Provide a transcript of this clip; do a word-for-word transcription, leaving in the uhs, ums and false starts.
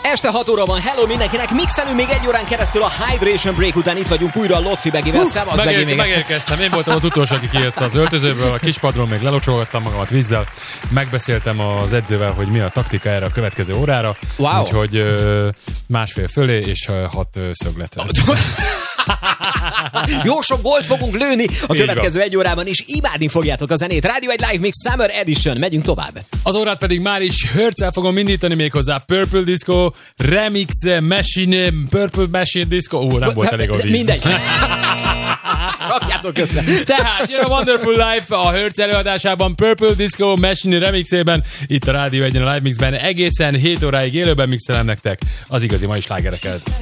Este hat óra van, hello mindenkinek, mixelünk még egy órán keresztül a Hydration Break után, itt vagyunk újra a Lotfi Begivel, szevasz Begi még egyszer. Megérkeztem, én voltam az utolsó, aki kijött az öltözőből, a kispadról még lelocsolgattam magamat vízzel, megbeszéltem az edzővel, hogy mi a taktika erre a következő órára, wow. Úgyhogy ö, másfél fölé és hat ö, szöglet. Jó sok gólt fogunk lőni a következő egy órában, és imádni fogjátok a zenét. Rádió egy Live Mix Summer Edition, megyünk tovább. Az órát pedig már is hörccel fogom indítani, méghozzá Purple Disco, Remix Machine, Purple Machine Disco. Ó, nem volt elég a víz. Mindegy. Rakjátok közre. Tehát jön a Wonderful Life a Hertz előadásában, Purple Disco Machine remixében, itt a Rádió egyen a Live Mixben, egészen hét óráig élőben mixelem nektek az igazi mai slágereket.